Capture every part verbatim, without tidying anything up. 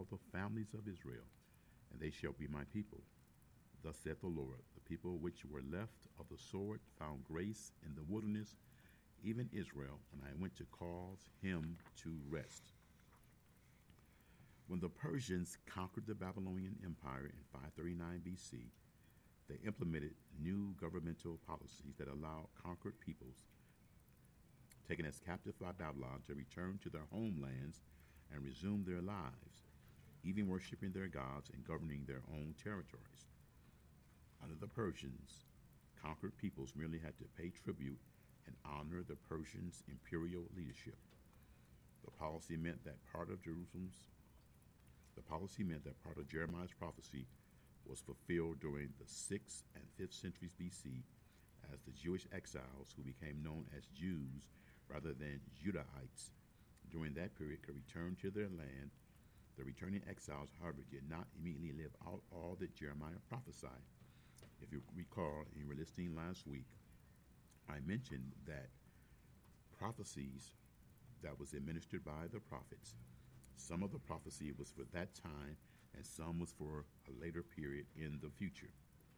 the families of Israel, and they shall be my people. Thus saith the Lord, the people which were left of the sword found grace in the wilderness, even Israel, and I went to cause him to rest. When the Persians conquered the Babylonian Empire in five thirty-nine B C, they implemented new governmental policies that allowed conquered peoples taken as captive by Babylon to return to their homelands and resume their lives, even worshiping their gods and governing their own territories. Under the Persians, conquered peoples merely had to pay tribute and honor the Persians' imperial leadership. The policy meant that part of Jerusalem's the policy meant that part of Jeremiah's prophecy was fulfilled during the sixth and fifth centuries B C, as the Jewish exiles, who became known as Jews rather than Judahites, during that period could return to their land. The returning exiles, however, did not immediately live out all that Jeremiah prophesied. If you recall, in your listening last week, I mentioned that prophecies that was administered by the prophets, some of the prophecy was for that time, and some was for a later period in the future.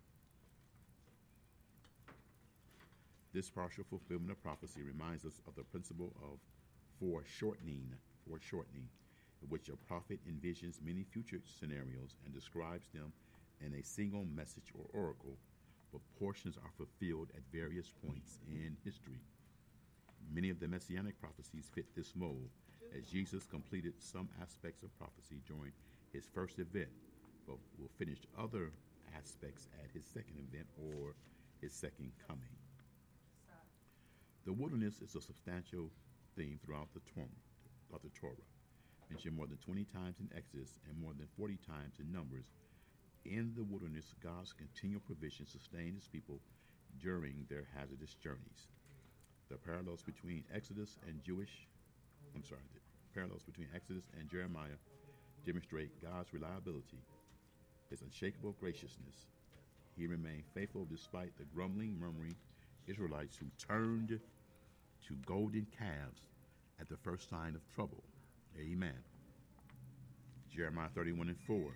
This partial fulfillment of prophecy reminds us of the principle of foreshortening, foreshortening, in which a prophet envisions many future scenarios and describes them in a single message or oracle, but portions are fulfilled at various points in history. Many of the messianic prophecies fit this mold, as Jesus completed some aspects of prophecy during his first event, but will finish other aspects at his second event or his second coming. The wilderness is a substantial theme throughout the Torah, throughout the Torah, mentioned more than twenty times in Exodus and more than forty times in Numbers. In the wilderness, God's continual provision sustained his people during their hazardous journeys. The parallels between Exodus and Jewish, I'm sorry, the parallels between Exodus and Jeremiah demonstrate God's reliability, his unshakable graciousness. He remained faithful despite the grumbling, murmuring Israelites who turned to golden calves at the first sign of trouble. Amen. Jeremiah thirty-one and four.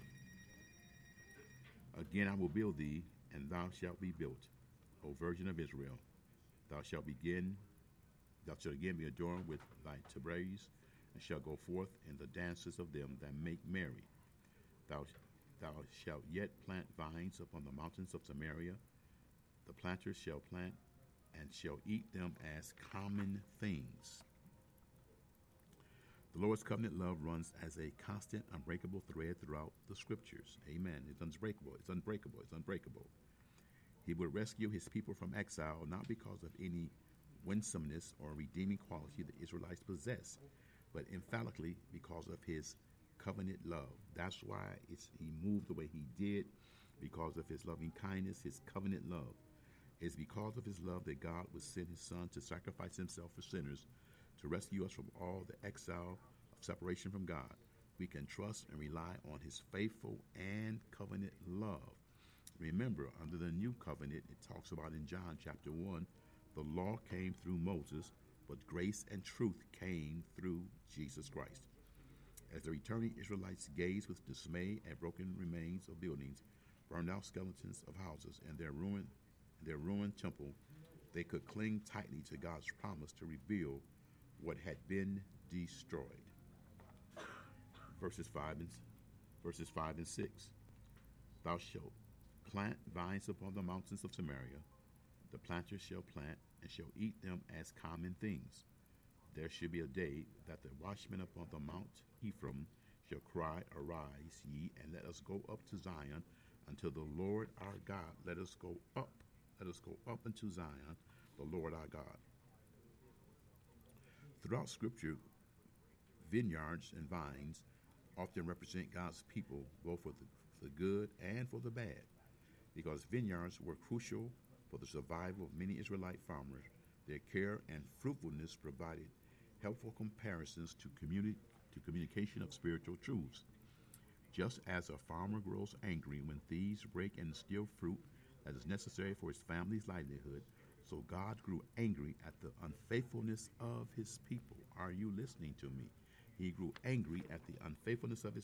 Again I will build thee, and thou shalt be built, O Virgin of Israel. Thou shalt begin, thou shalt again be adorned with thy tabrets, and shalt go forth in the dances of them that make merry. Thou, thou shalt yet plant vines upon the mountains of Samaria. The planters shall plant, and shall eat them as common things. The Lord's covenant love runs as a constant, unbreakable thread throughout the scriptures. Amen. It's unbreakable. It's unbreakable. It's unbreakable. He would rescue his people from exile, not because of any winsomeness or redeeming quality the Israelites possess, but emphatically because of his covenant love. That's why it's, he moved the way he did, because of his loving kindness, his covenant love. It's because of his love that God would send his son to sacrifice himself for sinners, to rescue us from all the exile of separation from God. We can trust and rely on his faithful and covenant love. Remember, under the new covenant, it talks about in John chapter one, the law came through Moses, but grace and truth came through Jesus Christ. As the returning Israelites gazed with dismay at broken remains of buildings, burned out skeletons of houses, and their ruined, their ruined temple, they could cling tightly to God's promise to rebuild what had been destroyed. Verses five and verses five and six. Thou shalt plant vines upon the mountains of Samaria. The planters shall plant, and shall eat them as common things. There shall be a day that the watchmen upon the Mount Ephraim shall cry, Arise ye, and let us go up to Zion unto the Lord our God. Let us go up, let us go up unto Zion, the Lord our God. Throughout Scripture, vineyards and vines often represent God's people, both for the, for the good and for the bad, because vineyards were crucial for the survival of many Israelite farmers. Their care and fruitfulness provided helpful comparisons to, communi- to communication of spiritual truths. Just as a farmer grows angry when thieves break and steal fruit that is necessary for his family's livelihood, so God grew angry at the unfaithfulness of his people. Are you listening to me? He grew angry at the unfaithfulness of his